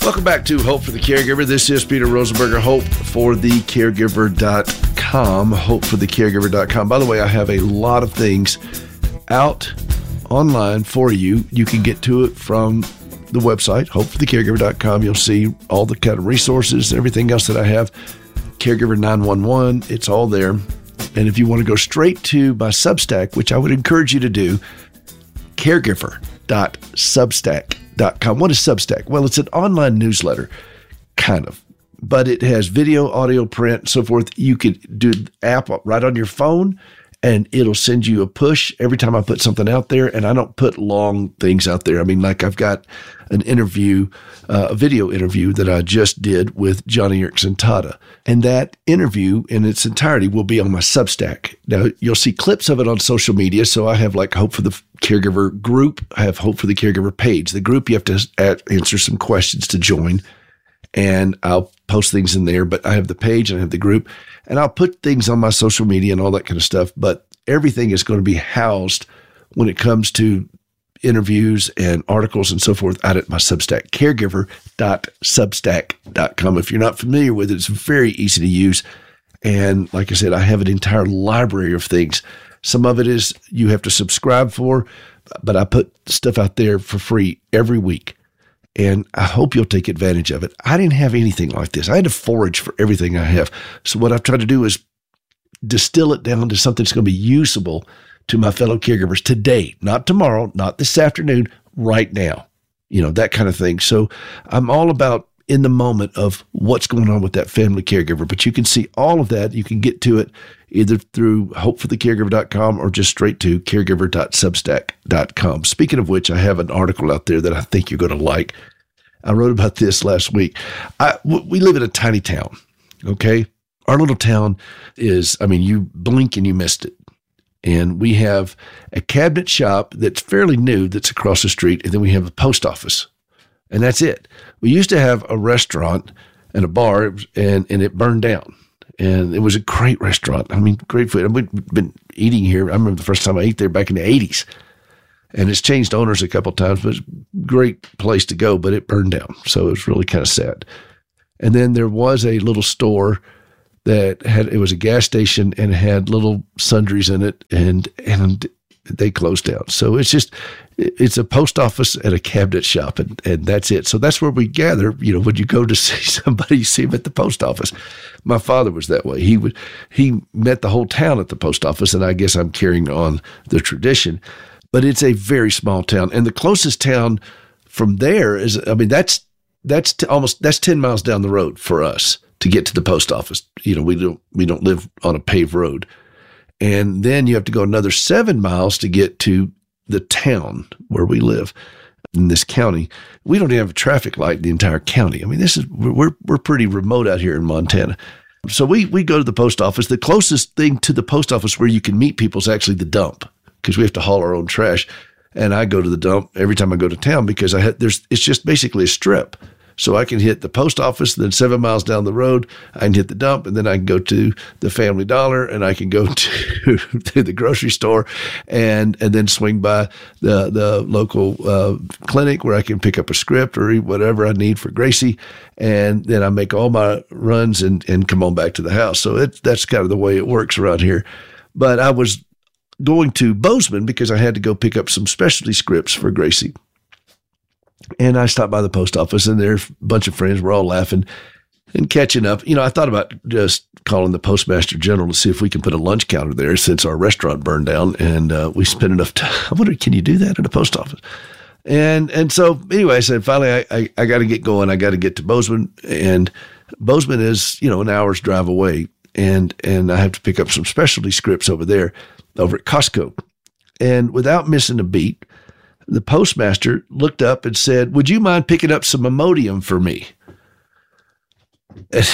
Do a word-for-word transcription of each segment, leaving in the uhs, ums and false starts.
Welcome back to Hope for the Caregiver. This is Peter Rosenberger, hope for the caregiver dot com, hope for the caregiver dot com. By the way, I have a lot of things out online for you. You can get to it from the website, hope for the caregiver dot com. You'll see all the kind of resources, everything else that I have. Caregiver nine one one, it's all there. And if you want to go straight to my Substack, which I would encourage you to do, caregiver dot substack dot com. What is Substack? Well, it's an online newsletter, kind of, but it has video, audio, print, so forth. You could do the app right on your phone, and it'll send you a push every time I put something out there. And I don't put long things out there. I mean, like I've got an interview, uh, a video interview that I just did with Johnny Erickson Tata. And that interview in its entirety will be on my Substack. Now, you'll see clips of it on social media. So I have like Hope for the Caregiver group. I have Hope for the Caregiver page. The group, you have to answer some questions to join. And I'll post things in there, but I have the page and I have the group, and I'll put things on my social media and all that kind of stuff. But everything is going to be housed when it comes to interviews and articles and so forth out at my Substack, caregiver dot substack dot com. If you're not familiar with it, it's very easy to use. And like I said, I have an entire library of things. Some of it is you have to subscribe for, but I put stuff out there for free every week. And I hope you'll take advantage of it. I didn't have anything like this. I had to forage for everything I have. So what I've tried to do is distill it down to something that's going to be usable to my fellow caregivers today, not tomorrow, not this afternoon, right now, you know, that kind of thing. So I'm all about in the moment of what's going on with that family caregiver, but you can see all of that. You can get to it either through hope for the caregiver dot com or just straight to caregiver dot substack dot com. Speaking of which, I have an article out there that I think you're going to like. I wrote about this last week. I, we live in a tiny town, okay? Our little town is, I mean, you blink and you missed it. And we have a cabinet shop that's fairly new that's across the street, and then we have a post office. And that's it. We used to have a restaurant and a bar, and, and it burned down. And it was a great restaurant. I mean, great food. We've been eating here. I remember the first time I ate there back in the eighties. And it's changed owners a couple of times, but it's a great place to go, but it burned down. So it was really kind of sad. And then there was a little store that had, it was a gas station and had little sundries in it, and and they closed down. So it's just, it's a post office and a cabinet shop, and, and that's it. So that's where we gather, you know, when you go to see somebody, you see them at the post office. My father was that way. He would, he met the whole town at the post office, and I guess I'm carrying on the tradition. But it's a very small town, and the closest town from there is, I mean, that's that's t- almost that's ten miles down the road for us to get to the post office. You know, we don't we don't live on a paved road, and then you have to go another seven miles to get to the town where we live in this county. We don't even have a traffic light in the entire county. I mean, this is we're we're pretty remote out here in Montana. So we we go to the post office. The closest thing to the post office where you can meet people is actually the dump, because we have to haul our own trash. And I go to the dump every time I go to town because I had, there's, it's just basically a strip. So I can hit the post office, then seven miles down the road, I can hit the dump, and then I can go to the Family Dollar, and I can go to, to the grocery store, and and then swing by the, the local uh, clinic where I can pick up a script or whatever I need for Gracie. And then I make all my runs and, and come on back to the house. So it, that's kind of the way it works around here. But I was going to Bozeman because I had to go pick up some specialty scripts for Gracie. And I stopped by the post office, and there's a bunch of friends. We're all laughing and catching up. You know, I thought about just calling the postmaster general to see if we can put a lunch counter there since our restaurant burned down, and uh, we spent enough time. I wonder, can you do that in the post office? And and so anyway, I said, finally, I, I, I got to get going. I got to get to Bozeman, and Bozeman is, you know, an hour's drive away, and and I have to pick up some specialty scripts over there, over at Costco. And without missing a beat, the postmaster looked up and said, "Would you mind picking up some Imodium for me?" And,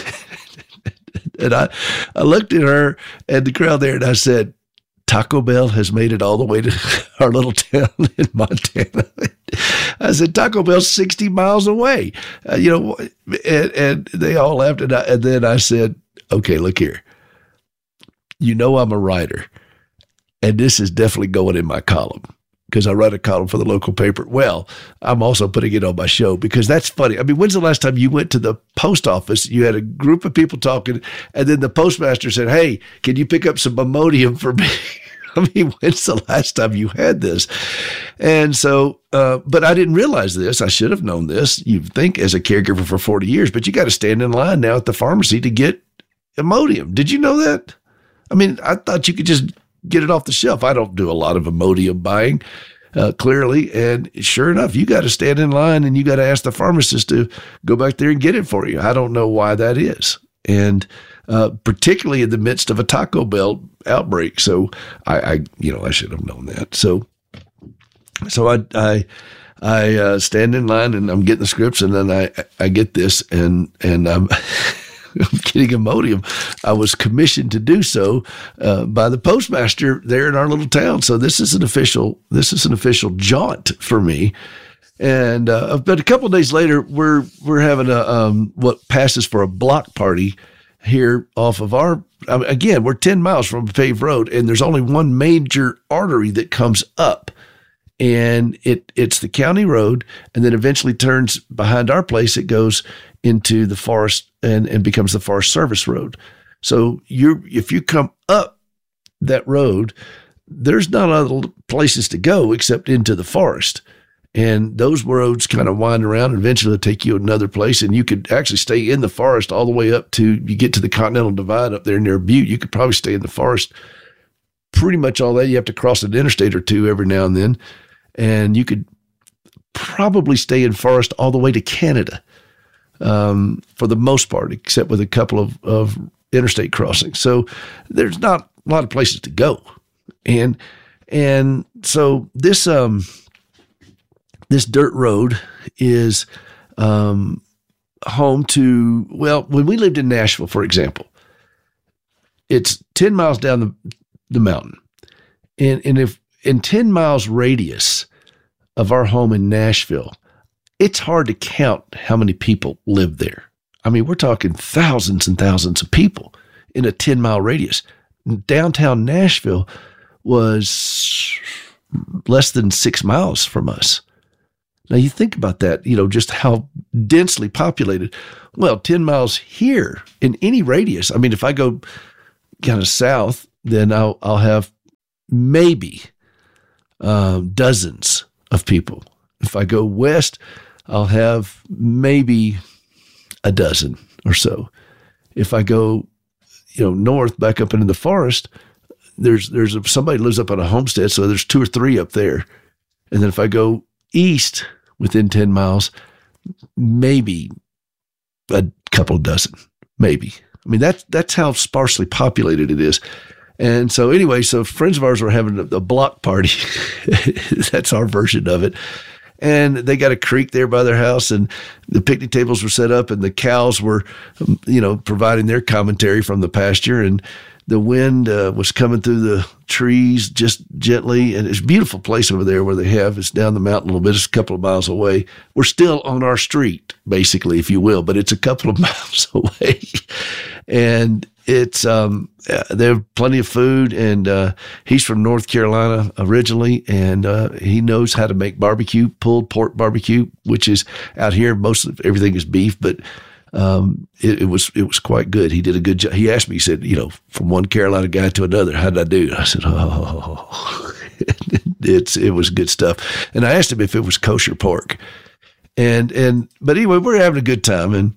and I, I looked at her and the crowd there, and I said, "Taco Bell has made it all the way to our little town in Montana." I said, "Taco Bell's sixty miles away." Uh, you know, and, and they all laughed. And, I, and then I said, "Okay, look here. You know I'm a writer, and this is definitely going in my column. because I write a column for the local paper. Well, I'm also putting it on my show because that's funny. I mean, when's the last time you went to the post office? You had a group of people talking, and then the postmaster said, "Hey, can you pick up some Imodium for me?" I mean, when's the last time you had this? And so, uh, but I didn't realize this. I should have known this. You'd think as a caregiver for forty years, but you got to stand in line now at the pharmacy to get Imodium. Did you know that? I mean, I thought you could just get it off the shelf. I don't do a lot of Imodium buying, uh, clearly. And sure enough, you got to stand in line and you got to ask the pharmacist to go back there and get it for you. I don't know why that is. And uh, particularly in the midst of a Taco Bell outbreak. So I, I you know, I should have known that. So, so I, I, I uh, stand in line and I'm getting the scripts, and then I, I get this, and and I'm, I'm getting Imodium. I was commissioned to do so uh, by the postmaster there in our little town. So this is an official, this is an official jaunt for me. And uh, but a couple of days later, we're we're having a um, what passes for a block party here off of our. I mean, again, we're ten miles from a paved road, and there's only one major artery that comes up, and it it's the county road, and then eventually turns behind our place. It goes into the forest and and becomes the Forest Service Road. So you if you come up that road, there's not other places to go except into the forest. And those roads kind of wind around and eventually take you another place. And you could actually stay in the forest all the way up to, you get to the Continental Divide up there near Butte. You could probably stay in the forest pretty much all that. You have to cross an interstate or two every now and then. And you could probably stay in forest all the way to Canada um, for the most part, except with a couple of, of interstate crossings. So there's not a lot of places to go. And, and so this, um, This dirt road is um, home to, well, when we lived in Nashville, for example, it's ten miles down the, the mountain. And, and if in ten miles radius of our home in Nashville, it's hard to count how many people live there. I mean, we're talking thousands and thousands of people in a ten mile radius. Downtown Nashville was less than six miles from us. Now you think about that, you know, just how densely populated. Well, ten miles here in any radius. I mean, if I go kind of south, then I'll, I'll have maybe um, dozens of people. If I go west, I'll have maybe a dozen or so. If I go, you know, north back up into the forest, there's, there's a, somebody lives up on a homestead. So there's two or three up there. And then if I go east within ten miles, maybe a couple dozen, maybe. I mean, that's, that's how sparsely populated it is. And so anyway, so friends of ours were having a, a block party. That's our version of it. And they got a creek there by their house, and the picnic tables were set up, and the cows were, you know, providing their commentary from the pasture, and the wind uh, was coming through the trees just gently. And it's a beautiful place over there where they have, it's down the mountain a little bit. It's a couple of miles away. We're still on our street, basically, if you will, but it's a couple of miles away. And it's, um, they have plenty of food. And uh, he's from North Carolina originally, and uh, he knows how to make barbecue, pulled pork barbecue, which is out here. Most of everything is beef, but Um, it, it was, it was quite good. He did a good job. He asked me, he said, you know, from one Carolina guy to another, how did I do? I said, oh, it's, it was good stuff. And I asked him if it was kosher pork, and, and, but anyway, we're having a good time. And,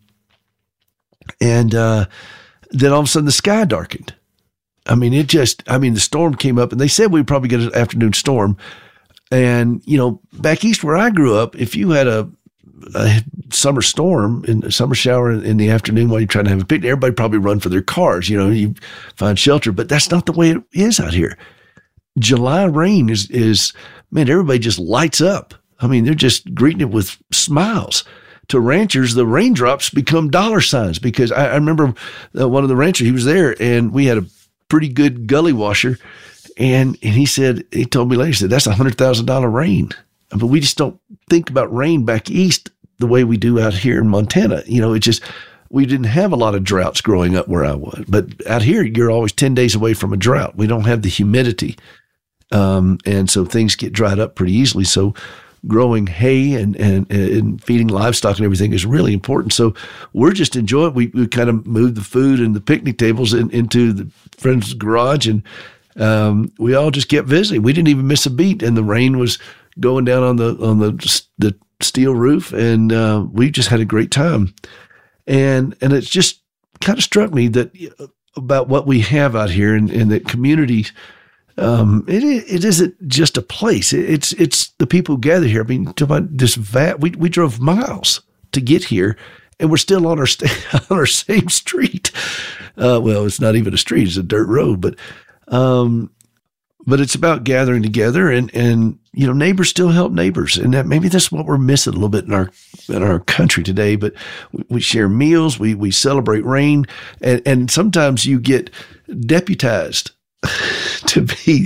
and, uh, then all of a sudden the sky darkened. I mean, it just, I mean, the storm came up, and they said we'd probably get an afternoon storm. And, you know, back east where I grew up, if you had a, a summer storm in a summer shower in the afternoon while you're trying to have a picnic, everybody probably run for their cars, you know, you find shelter, but that's not the way it is out here. July rain is, is, man, everybody just lights up. I mean, they're just greeting it with smiles. To ranchers, the raindrops become dollar signs, because I, I remember uh, one of the ranchers, he was there, and we had a pretty good gully washer. And, and he said, he told me later, he said, that's a hundred thousand dollar rain. But we just don't think about rain back east the way we do out here in Montana. You know, it just, we didn't have a lot of droughts growing up where I was. But out here, you're always ten days away from a drought. We don't have the humidity. Um, and so things get dried up pretty easily. So growing hay and, and, and feeding livestock and everything is really important. So we're just enjoying, we, we kind of moved the food and the picnic tables in, into the friend's garage, and um, we all just kept visiting. We didn't even miss a beat, and the rain was going down on the, on the, the steel roof, and uh, we just had a great time. And, and it's just kind of struck me that about what we have out here, and, and that communities, Um, it it isn't just a place. It's it's the people who gather here. I mean, talk about this vat. We we drove miles to get here, and we're still on our st- on our same street. Uh, well, it's not even a street; it's a dirt road. But um, but it's about gathering together, and and you know, neighbors still help neighbors, and that maybe that's what we're missing a little bit in our in our country today. But we, we share meals, we we celebrate rain, and and sometimes you get deputized to be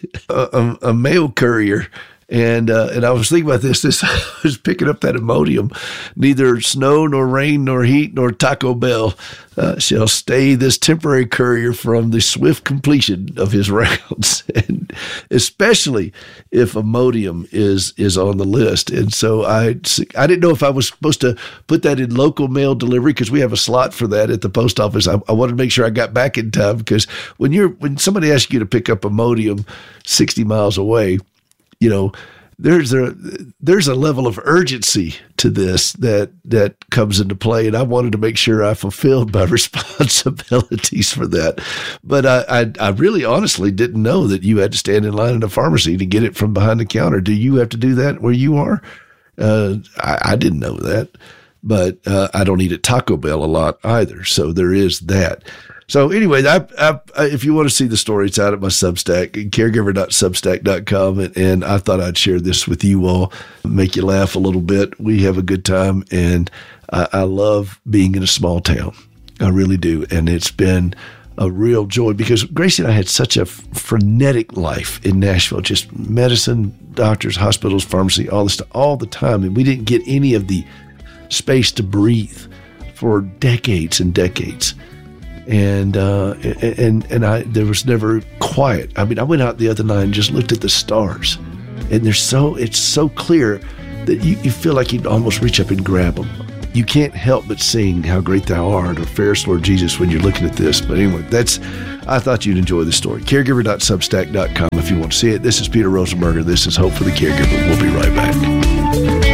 a, a mail courier. And uh, and I was thinking about this. This I was picking up that Imodium. Neither snow nor rain nor heat nor Taco Bell uh, shall stay this temporary courier from the swift completion of his rounds, and especially if Imodium is is on the list. And so I I didn't know if I was supposed to put that in local mail delivery, because we have a slot for that at the post office. I, I wanted to make sure I got back in time, because when you're when somebody asks you to pick up Imodium sixty miles away, you know, there's a there's a level of urgency to this that that comes into play, and I wanted to make sure I fulfilled my responsibilities for that. But I, I I really honestly didn't know that you had to stand in line in a pharmacy to get it from behind the counter. Do you have to do that where you are? Uh, I, I didn't know that, but uh, I don't eat at Taco Bell a lot either, so there is that. So anyway, I, I, I, if you want to see the story, it's out at my Substack, caregiver dot substack dot com, and, and I thought I'd share this with you all, make you laugh a little bit. We have a good time, and I, I love being in a small town. I really do, and it's been a real joy, because Gracie and I had such a frenetic life in Nashville, just medicine, doctors, hospitals, pharmacy, all this stuff, all the time, and we didn't get any of the space to breathe for decades and decades. And, uh, and, and I, there was never quiet. I mean, I went out the other night and just looked at the stars, and they're so, it's so clear that you, you feel like you'd almost reach up and grab them. You can't help but sing How Great Thou Art or Fairest Lord Jesus when you're looking at this. But anyway, that's, I thought you'd enjoy the story. caregiver dot substack dot com if you want to see it. This is Peter Rosenberger. This is Hope for the Caregiver. We'll be right back.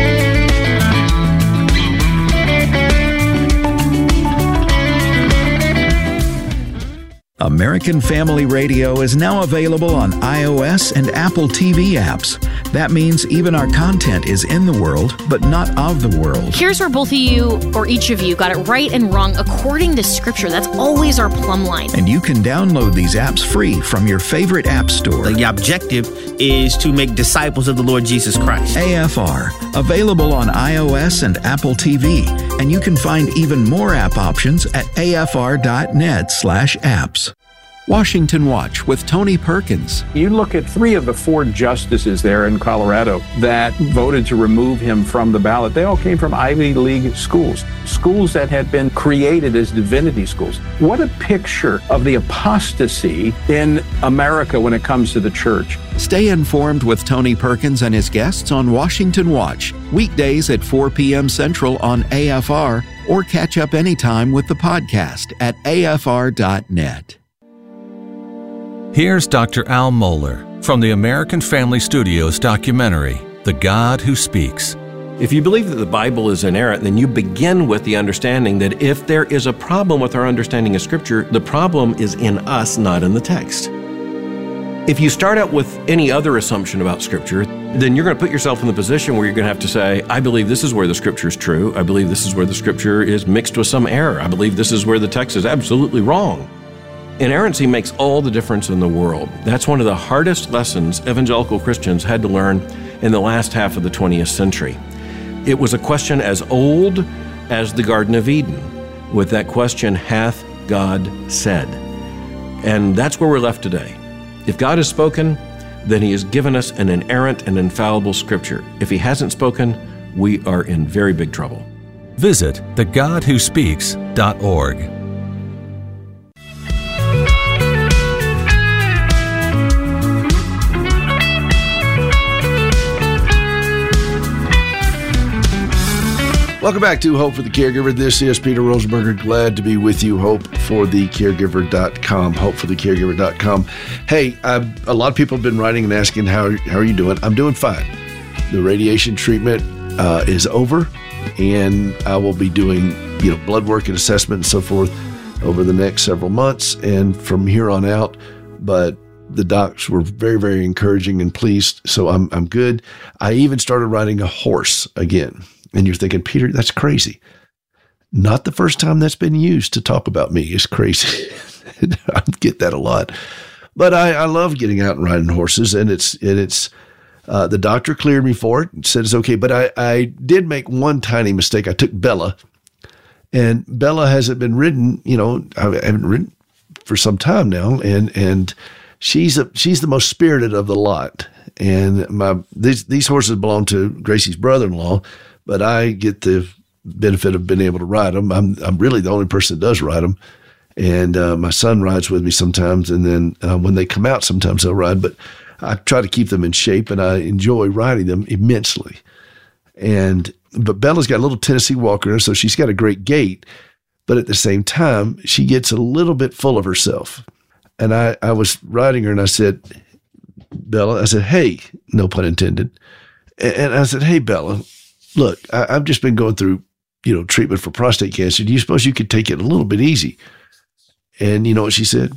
American Family Radio is now available on iOS and Apple T V apps. That means even our content is in the world, but not of the world. Here's where both of you, or each of you, got it right and wrong according to Scripture. That's always our plumb line. And you can download these apps free from your favorite app store. The objective is to make disciples of the Lord Jesus Christ. A F R, available on iOS and Apple T V. And you can find even more app options at A F R dot net slash apps. Washington Watch with Tony Perkins. You look at three of the four justices there in Colorado that voted to remove him from the ballot. They all came from Ivy League schools, schools that had been created as divinity schools. What a picture of the apostasy in America when it comes to the church. Stay informed with Tony Perkins and his guests on Washington Watch, weekdays at four p.m. Central on A F R, or catch up anytime with the podcast at A F R dot net. Here's Doctor Al Mohler from the American Family Studios documentary, The God Who Speaks. If you believe that the Bible is inerrant, then you begin with the understanding that if there is a problem with our understanding of Scripture, the problem is in us, not in the text. If you start out with any other assumption about Scripture, then you're going to put yourself in the position where you're going to have to say, I believe this is where the Scripture is true. I believe this is where the Scripture is mixed with some error. I believe this is where the text is absolutely wrong. Inerrancy makes all the difference in the world. That's one of the hardest lessons evangelical Christians had to learn in the last half of the twentieth century. It was a question as old as the Garden of Eden, with that question, hath God said? And that's where we're left today. If God has spoken, then He has given us an inerrant and infallible Scripture. If He hasn't spoken, we are in very big trouble. Visit the god who speaks dot org. Welcome back to Hope for the Caregiver. This is Peter Rosenberger. Glad to be with you. Hope for the caregiver dot com. hope for the caregiver dot com. Hey, I've, a lot of people have been writing and asking, how, how are you doing? I'm doing fine. The radiation treatment uh, is over, and I will be doing, you know, blood work and assessment and so forth over the next several months and from here on out. But the docs were very, very encouraging and pleased, so I'm I'm good. I even started riding a horse again. And you're thinking, Peter, that's crazy. Not the first time that's been used to talk about me is crazy. I get that a lot. But I, I love getting out and riding horses, and it's and it's uh, the doctor cleared me for it and said it's okay. But I, I did make one tiny mistake. I took Bella, and Bella hasn't been ridden, you know, I haven't ridden for some time now, and and she's a, she's the most spirited of the lot. And my these these horses belong to Gracie's brother-in-law, but I get the benefit of being able to ride them. I'm I'm really the only person that does ride them, and uh, my son rides with me sometimes. And then uh, when they come out, sometimes they'll ride. But I try to keep them in shape, and I enjoy riding them immensely. And but Bella's got a little Tennessee Walker in her, so she's got a great gait. But at the same time, she gets a little bit full of herself. And I I was riding her, and I said, Bella, I said, hey, no pun intended. And I said, hey, Bella, look, I, I've just been going through, you know, treatment for prostate cancer. Do you suppose you could take it a little bit easy? And you know what she said?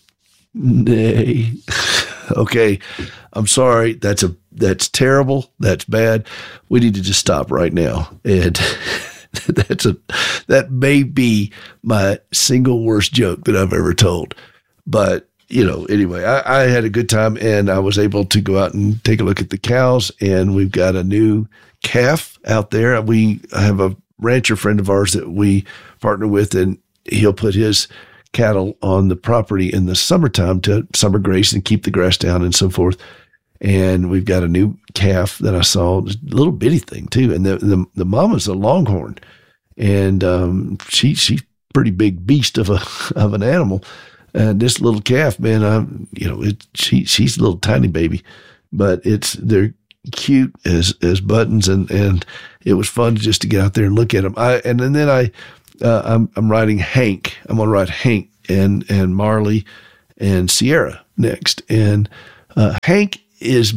Nay. Okay, I'm sorry. That's a that's terrible. That's bad. We need to just stop right now. And that's a that may be my single worst joke that I've ever told. But you know, anyway, I, I had a good time, and I was able to go out and take a look at the cows, and we've got a new calf out there. We have a rancher friend of ours that we partner with, and he'll put his cattle on the property in the summertime to summer graze and keep the grass down and so forth. And we've got a new calf that I saw, a little bitty thing too. And the the, the mama's a longhorn, and um, she she's pretty big beast of a of an animal. And this little calf, man, I'm you know it she she's a little tiny baby, but it's they're cute as as buttons, and and it was fun just to get out there and look at them. I and, and then I uh, I'm I'm riding Hank. I'm gonna ride Hank and and Marley and Sierra next. And uh, Hank is,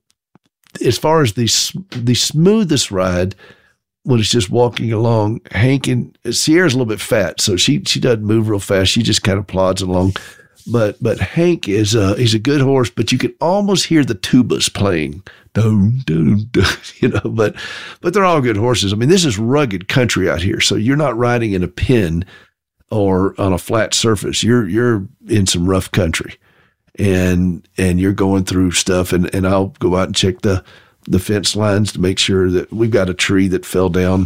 as far as the the smoothest ride when it's just walking along. Hank and Sierra's a little bit fat, so she she doesn't move real fast. She just kind of plods along. But but Hank is a, he's a good horse, but you can almost hear the tubas playing. Dun, dun, dun, you know, but but they're all good horses. I mean, this is rugged country out here, so you're not riding in a pen or on a flat surface. You're you're in some rough country, and and you're going through stuff. And, and I'll go out and check the the fence lines to make sure that we've got a tree that fell down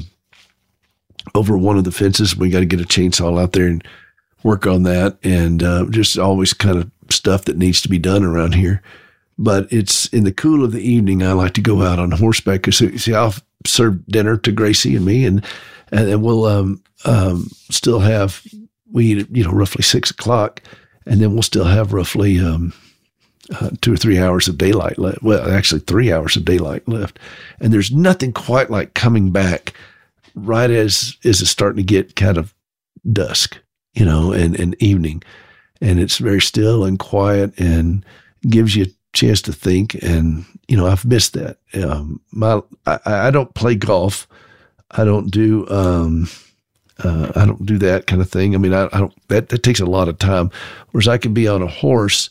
over one of the fences. We got to get a chainsaw out there and work on that, and uh, just always kind of stuff that needs to be done around here. But it's in the cool of the evening, I like to go out on horseback. Cause see, I'll serve dinner to Gracie and me, and and, and we'll um, um, still have, we eat at, you know, roughly six o'clock, and then we'll still have roughly um, uh, two or three hours of daylight left. Well, actually three hours of daylight left. And there's nothing quite like coming back right as, as it's starting to get kind of dusk, you know, and, and evening. And it's very still and quiet and gives you a chance to think. And, you know, I've missed that. Um, my, I, I don't play golf. I don't do, um, uh, I don't do that kind of thing. I mean, I, I don't, that, that takes a lot of time. Whereas I can be on a horse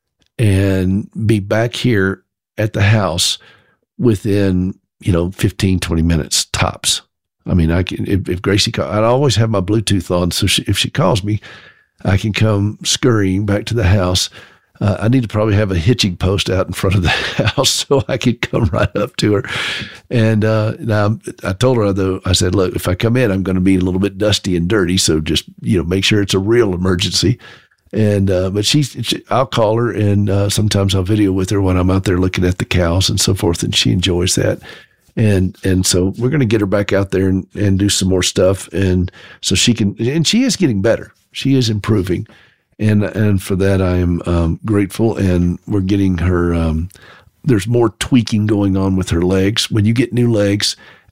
and be back here at the house within, you know, fifteen, twenty minutes tops. I mean, I can, if, if Gracie, call, I always have my Bluetooth on. So she, if she calls me, I can come scurrying back to the house. Uh, I need to probably have a hitching post out in front of the house so I could come right up to her. And uh, now I told her, though, I said, look, if I come in, I'm going to be a little bit dusty and dirty. So just, you know, make sure it's a real emergency. And, uh, but she's, she, I'll call her, and uh, sometimes I'll video with her when I'm out there looking at the cows and so forth. And she enjoys that. And, and so we're going to get her back out there and, and do some more stuff. And so she can, and she is getting better. She is improving. And, and for that, I am um, grateful. And we're getting her, um, there's more tweaking going on with her legs. When you get new legs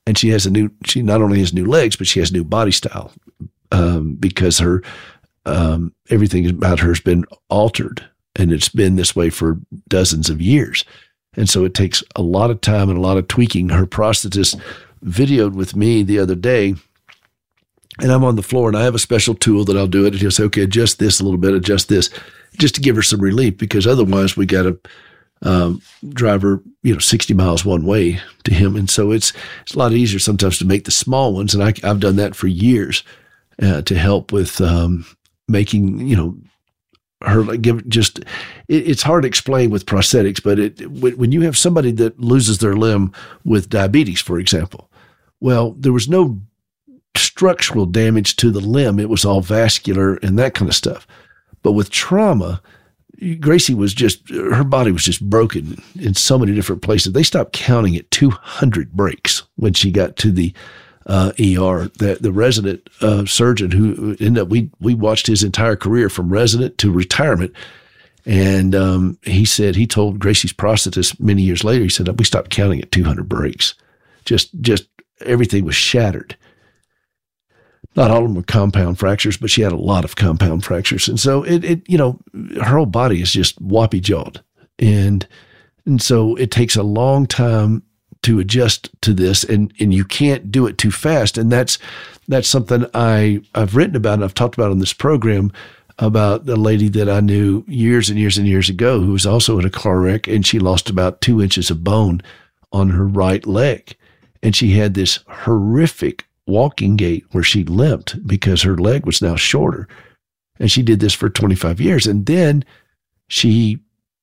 And she has a new, she not only has new legs, but she has new body style um, because her, um, everything about her has been altered, and it's been this way for dozens of years. And so it takes a lot of time and a lot of tweaking. Her prosthetist videoed with me the other day, and I'm on the floor, and I have a special tool that I'll do it. And he'll say, okay, adjust this a little bit, adjust this, just to give her some relief, because otherwise we got to um, drive her, you know, sixty miles one way to him. And so it's it's a lot easier sometimes to make the small ones. And I, I've done that for years uh, to help with um, making, you know, her like give just, it, it's hard to explain with prosthetics, but it when you have somebody that loses their limb with diabetes, for example, well, there was no structural damage to the limb. It was all vascular and that kind of stuff. But with trauma, Gracie was just, her body was just broken in so many different places. They stopped counting at two hundred breaks when she got to the uh, E R. The, the resident uh, surgeon who ended up, we, we watched his entire career from resident to retirement. And um, he said, he told Gracie's prosthetist many years later, he said, we stopped counting at two hundred breaks. Just, just everything was shattered. Not all of them were compound fractures, but she had a lot of compound fractures. And so it, it you know, her whole body is just whoppy jawed. And, and so it takes a long time to adjust to this, and, and you can't do it too fast. And that's, that's something I, I've written about, and I've talked about on this program about a lady that I knew years and years and years ago who was also in a car wreck, and she lost about two inches of bone on her right leg. And she had this horrific walking gait where she limped because her leg was now shorter. And she did this for twenty-five years. And then she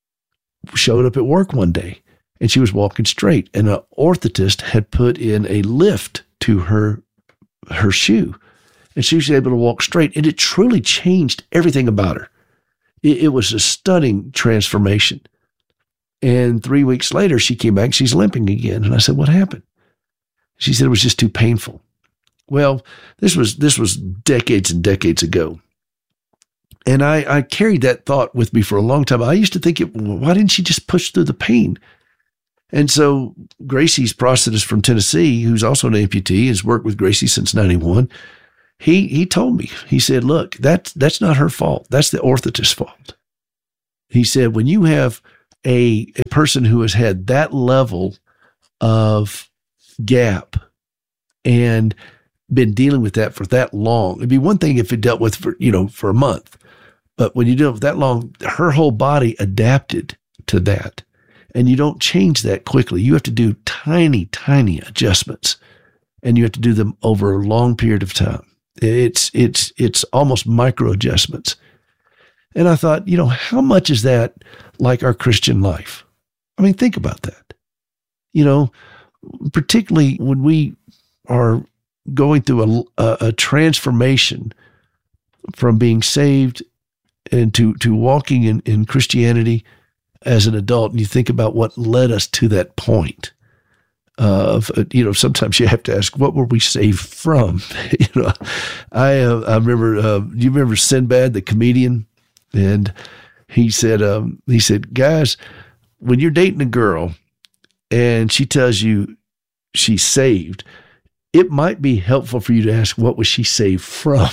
showed up at work one day and she was walking straight, and an orthotist had put in a lift to her, her shoe, and she was able to walk straight. And it truly changed everything about her. It, it was a stunning transformation. And three weeks later, she came back, she's limping again. And I said, what happened? She said it was just too painful. Well, this was this was decades and decades ago. And I, I carried that thought with me for a long time. I used to think, it, well, why didn't she just push through the pain? And so Gracie's prosthetist from Tennessee, who's also an amputee, has worked with Gracie since ninety-one. He he told me, he said, look, that's, that's not her fault. That's the orthotist's fault. He said, when you have a, a person who has had that level of gap and been dealing with that for that long. It'd be one thing if it dealt with for, you know, for a month, but when you deal with that long, her whole body adapted to that, and you don't change that quickly. You have to do tiny, tiny adjustments, and you have to do them over a long period of time. It's, it's, it's almost micro adjustments. And I thought, you know, how much is that like our Christian life? I mean, think about that, you know, particularly when we are going through a, a, a transformation from being saved and to, to walking in, in Christianity as an adult. And you think about what led us to that point of, uh, you know, sometimes you have to ask, what were we saved from? you know, I, uh, I remember, uh, do you remember Sinbad, the comedian? And he said, um, he said, guys, when you're dating a girl and she tells you she's saved, it might be helpful for you to ask, what was she saved from?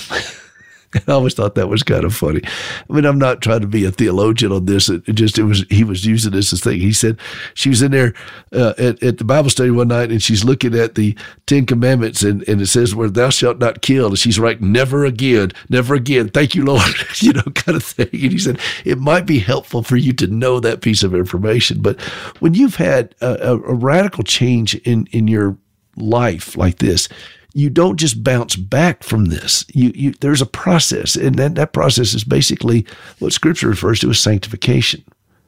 I always thought that was kind of funny. I mean, I'm not trying to be a theologian on this. It, it just, it was, he was using this as thing. He said she was in there uh, at, at the Bible study one night, and she's looking at the Ten Commandments, and, and it says, where thou shalt not kill. And she's writing, never again, never again. Thank you, Lord, you know, kind of thing. And he said, it might be helpful for you to know that piece of information. But when you've had a, a, a radical change in, in your life like this, you don't just bounce back from this. You, you, there's a process, and that, that process is basically what Scripture refers to as sanctification.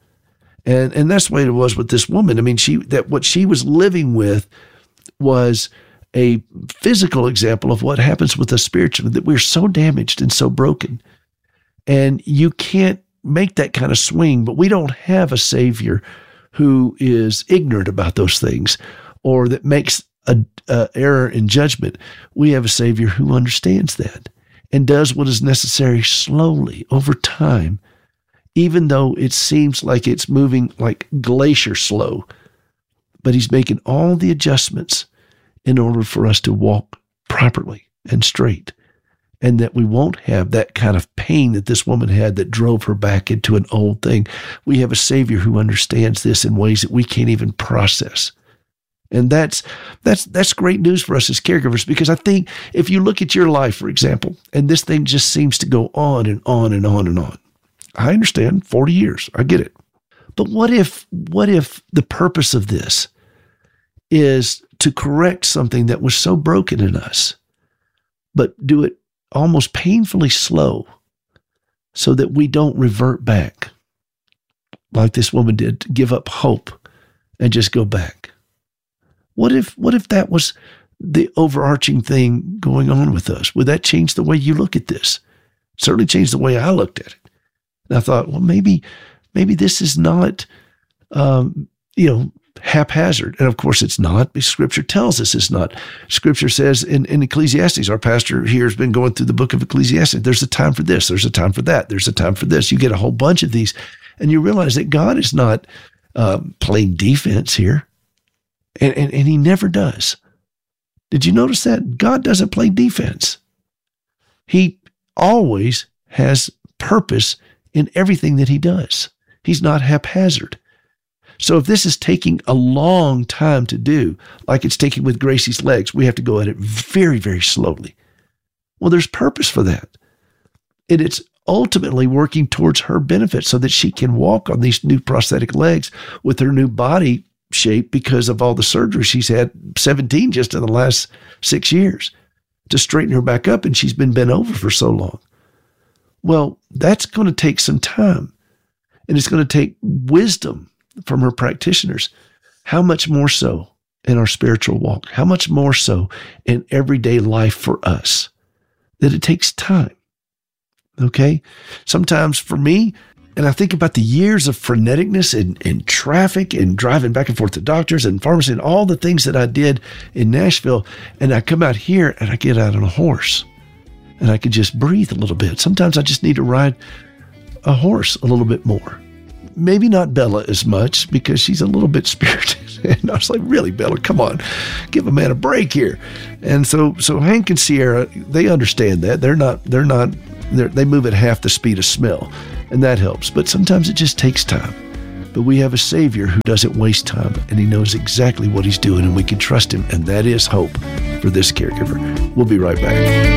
And and that's the way it was with this woman. I mean, she that what she was living with was a physical example of what happens with us spiritually, that we're so damaged and so broken. And you can't make that kind of swing, but we don't have a Savior who is ignorant about those things or that makes a, a error in judgment. We have a Savior who understands that and does what is necessary slowly over time, even though it seems like it's moving like glacier slow. But he's making all the adjustments in order for us to walk properly and straight, and that we won't have that kind of pain that this woman had that drove her back into an old thing. We have a Savior who understands this in ways that we can't even process. And that's that's that's great news for us as caregivers, because I think if you look at your life, for example, and this thing just seems to go on and on and on and on. I understand, forty years, I get it. But what if what if the purpose of this is to correct something that was so broken in us, but do it almost painfully slow so that we don't revert back like this woman did, to give up hope and just go back? What if what if that was the overarching thing going on with us? Would that change the way you look at this? It certainly changed the way I looked at it. And I thought, well, maybe maybe this is not, um, you know, haphazard. And of course it's not, because Scripture tells us it's not. Scripture says in, in Ecclesiastes, our pastor here has been going through the book of Ecclesiastes, there's a time for this, there's a time for that, there's a time for this. You get a whole bunch of these, and you realize that God is not um, playing defense here. And, and and he never does. Did you notice that? God doesn't play defense. He always has purpose in everything that he does. He's not haphazard. So if this is taking a long time to do, like it's taking with Gracie's legs, we have to go at it very, very slowly. Well, there's purpose for that. And it's ultimately working towards her benefit so that she can walk on these new prosthetic legs with her new body shape because of all the surgery she's had, seventeen just in the last six years, to straighten her back up, and she's been bent over for so long. Well, that's going to take some time, and it's going to take wisdom from her practitioners. How much more so in our spiritual walk? How much more so in everyday life for us? That it takes time, okay? Sometimes for me, and I think about the years of freneticness and, and traffic and driving back and forth to doctors and pharmacy and all the things that I did in Nashville. And I come out here and I get out on a horse and I can just breathe a little bit. Sometimes I just need to ride a horse a little bit more. Maybe not Bella as much, because she's a little bit spirited. And I was like, really, Bella, come on, give a man a break here. And so, so Hank and Sierra, they understand that. They're not, they're not, they're, they move at half the speed of smell. And that helps. But sometimes it just takes time. But we have a Savior who doesn't waste time, and he knows exactly what he's doing, and we can trust him. And that is hope for this caregiver. We'll be right back.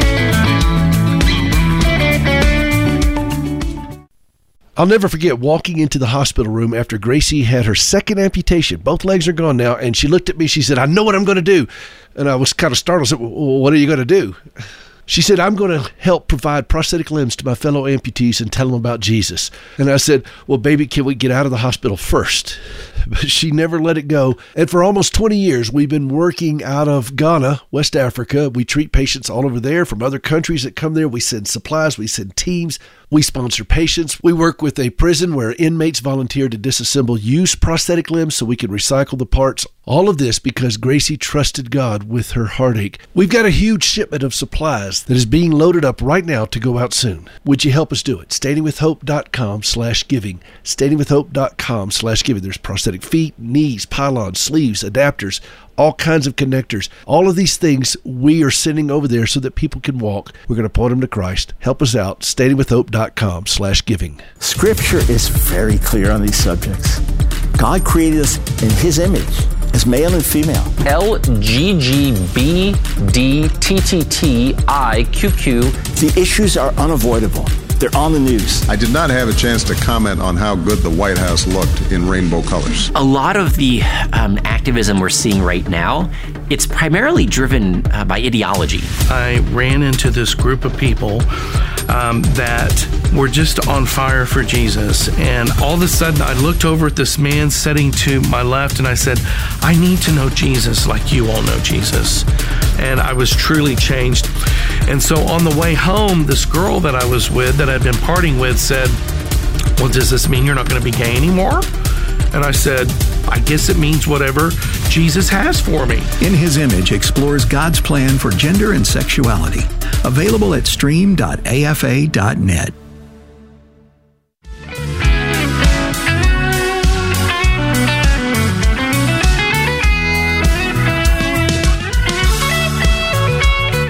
I'll never forget walking into the hospital room after Gracie had her second amputation. Both legs are gone now. And she looked at me. She said, I know what I'm going to do. And I was kind of startled. I said, well, what are you going to do? She said, I'm going to help provide prosthetic limbs to my fellow amputees and tell them about Jesus. And I said, well, baby, can we get out of the hospital first? But she never let it go. And for almost twenty years, we've been working out of Ghana, West Africa. We treat patients all over there from other countries that come there. We send supplies. We send teams. We sponsor patients. We work with a prison where inmates volunteer to disassemble used prosthetic limbs so we can recycle the parts. All of this because Gracie trusted God with her heartache. We've got a huge shipment of supplies that is being loaded up right now to go out soon. Would you help us do it? standingwithhope.com slash giving. standingwithhope.com slash giving. There's prosthetic feet, knees, pylons, sleeves, adapters, all kinds of connectors. All of these things we are sending over there so that people can walk. We're going to point them to Christ. Help us out. standingwithhope.com slash giving. Scripture is very clear on these subjects. God created us in his image as male and female. L G G B D T T T I Q Q. The issues are unavoidable. They're on the news. I did not have a chance to comment on how good the White House looked in rainbow colors. A lot of the um, activism we're seeing right now, it's primarily driven uh, by ideology. I ran into this group of people um, that were just on fire for Jesus. And all of a sudden, I looked over at this man sitting to my left, and I said, I need to know Jesus like you all know Jesus. And I was truly changed. And so on the way home, this girl that I was with, that I'd been partying with, said, well, does this mean you're not going to be gay anymore? And I said, I guess it means whatever Jesus has for me. In His Image explores God's plan for gender and sexuality. Available at stream dot a f a dot net.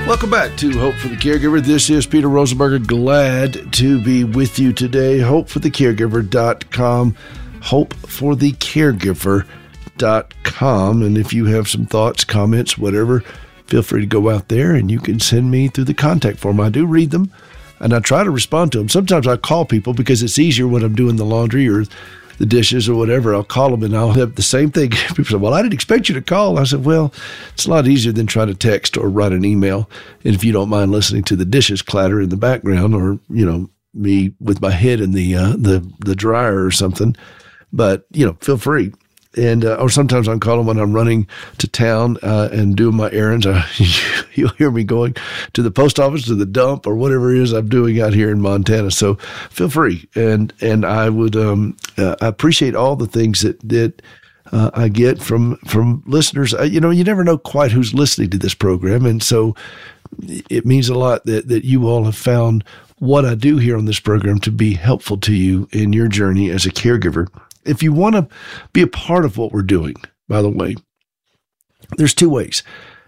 Welcome back to Hope for the Caregiver. This is Peter Rosenberger. Glad to be with you today. hope for the caregiver dot com. hope for the caregiver dot com. And if you have some thoughts, comments, whatever, feel free to go out there and you can send me through the contact form. I do read them and I try to respond to them. Sometimes I call people because it's easier when I'm doing the laundry or the dishes or whatever. I'll call them and I'll have the same thing. People say, well, I didn't expect you to call. I said, well, it's a lot easier than trying to text or write an email. And if you don't mind listening to the dishes clatter in the background or, you know, me with my head in the, uh, the, the dryer or something, but, you know, feel free. And, uh, or sometimes I'm calling when I'm running to town, uh, and doing my errands. I, you'll hear me going to the post office, to the dump, or whatever it is I'm doing out here in Montana. So feel free. And, and I would, um, uh, I appreciate all the things that, that, uh, I get from, from listeners. I, you know, you never know quite who's listening to this program. And so it means a lot that, that you all have found what I do here on this program to be helpful to you in your journey as a caregiver. If you want to be a part of what we're doing, by the way, there's two ways.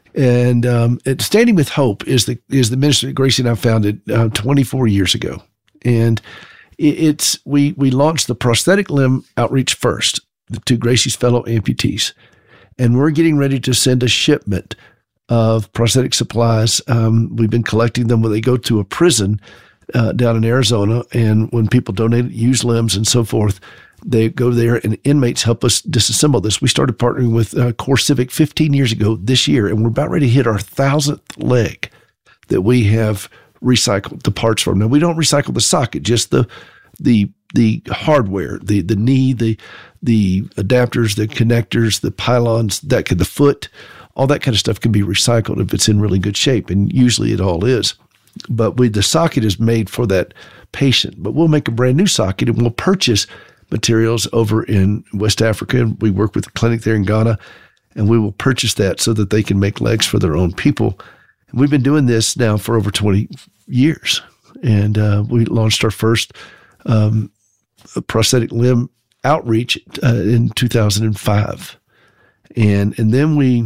And um, Standing with Hope is the is the ministry that Gracie and I founded uh, twenty-four years ago. And it's we we launched the prosthetic limb outreach first to Gracie's fellow amputees. And we're getting ready to send a shipment of prosthetic supplies. Um, we've been collecting them when they go to a prison uh, down in Arizona. And when people donate used limbs and so forth, they go there and inmates help us disassemble this. We started partnering with uh, Core Civic fifteen years ago this year, and we're about ready to hit our thousandth leg that we have recycled the parts from. Now, we don't recycle the socket, just the the the hardware, the the knee, the the adapters, the connectors, the pylons, that could, the foot, all that kind of stuff can be recycled if it's in really good shape, and usually it all is. But we the socket is made for that patient. But we'll make a brand new socket, and we'll purchase materials over in West Africa. And we work with a clinic there in Ghana, and we will purchase that so that they can make legs for their own people. And we've been doing this now for over twenty years. And uh, we launched our first um, prosthetic limb outreach uh, in two thousand five. And, and then we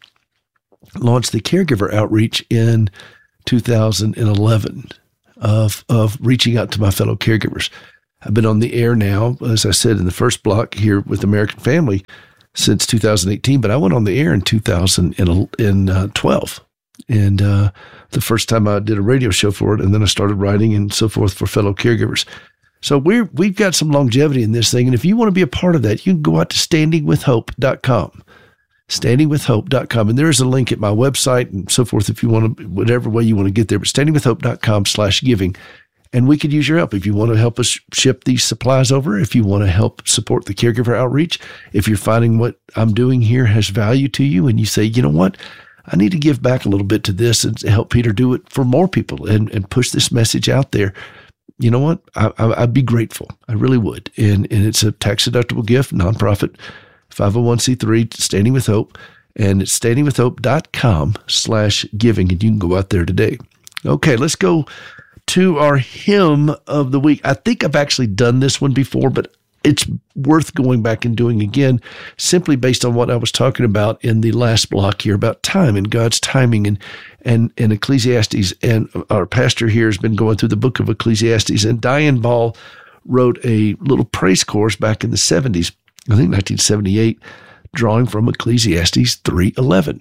launched the caregiver outreach in two thousand eleven of, of reaching out to my fellow caregivers. I've been on the air now, as I said, in the first block here with American Family since two thousand eighteen, but I went on the air in two thousand twelve. And uh, the first time I did a radio show for it, and then I started writing and so forth for fellow caregivers. So we're, we've got some longevity in this thing. And if you want to be a part of that, you can go out to standing with hope dot com. standing with hope dot com. And there's a link at my website and so forth if you want to, whatever way you want to get there, but standing with hope dot com slash giving. And we could use your help if you want to help us ship these supplies over, if you want to help support the caregiver outreach, if you're finding what I'm doing here has value to you and you say, you know what, I need to give back a little bit to this and help Peter do it for more people and, and push this message out there. You know what? I, I, I'd be grateful. I really would. And, and it's a tax-deductible gift, nonprofit, five oh one c three, Standing with Hope. And it's standing with hope dot com slash giving. And you can go out there today. Okay, let's go to our hymn of the week. I think I've actually done this one before, but it's worth going back and doing again, simply based on what I was talking about in the last block here about time and God's timing and and, and Ecclesiastes. And our pastor here has been going through the book of Ecclesiastes, and Diane Ball wrote a little praise chorus back in the seventies, I think nineteen seventy-eight, drawing from Ecclesiastes three eleven.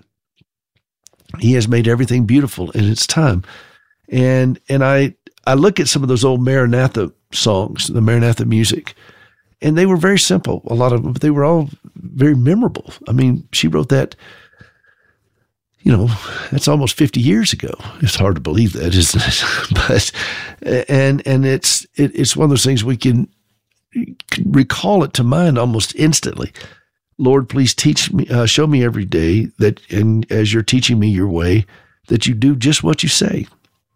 He has made everything beautiful in its time. And and I I look at some of those old Maranatha songs, the Maranatha music, and they were very simple. A lot of them, but they were all very memorable. I mean, she wrote that, you know, that's almost fifty years ago. It's hard to believe that, isn't it? But and and it's it, it's one of those things we can, can recall it to mind almost instantly. Lord, please teach me, uh, show me every day that, and as you're teaching me your way, that you do just what you say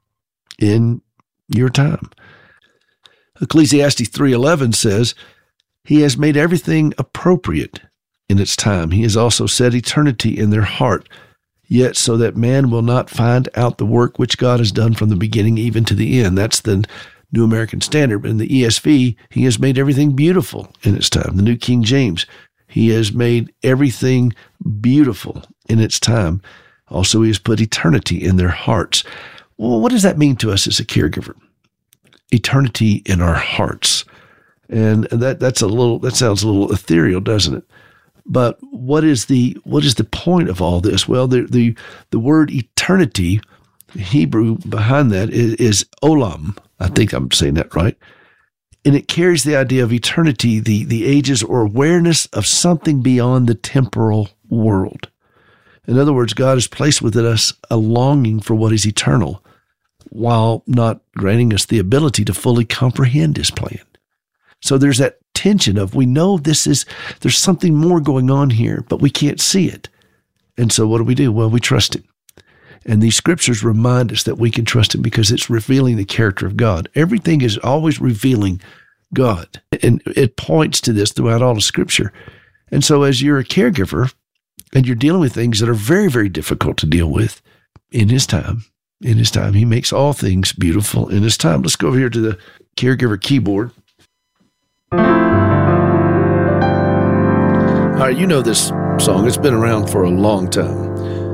in your time. Ecclesiastes three eleven says, He has made everything appropriate in its time. He has also set eternity in their heart, yet so that man will not find out the work which God has done from the beginning even to the end. That's the New American Standard. But in the E S V, He has made everything beautiful in its time. The New King James, He has made everything beautiful in its time. Also, he has put eternity in their hearts. Well, what does that mean to us as a caregiver? Eternity in our hearts. And that that's a little that sounds a little ethereal, doesn't it? But what is the what is the point of all this? Well, the the, the word eternity, Hebrew behind that is, is olam. I think I'm saying that right. And it carries the idea of eternity, the, the ages, or awareness of something beyond the temporal world. In other words, God has placed within us a longing for what is eternal, while not granting us the ability to fully comprehend his plan. So there's that tension of, we know this is, there's something more going on here, but we can't see it. And so what do we do? Well, we trust him. And these scriptures remind us that we can trust him because it's revealing the character of God. Everything is always revealing God. And it points to this throughout all of scripture. And so as you're a caregiver and you're dealing with things that are very, very difficult to deal with, in his time, in his time, he makes all things beautiful in his time. Let's go over here to the caregiver keyboard. All right, you know this song. It's been around for a long time.